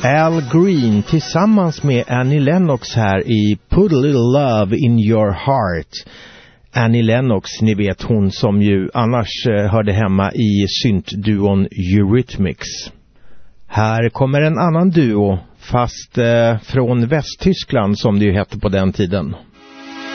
Al Green tillsammans med Annie Lennox här i Put a Little Love in Your Heart. Annie Lennox, ni vet hon som ju annars hörde hemma i syntduon Eurythmics. Här kommer en annan duo, fast från Västtyskland som det ju hette på den tiden.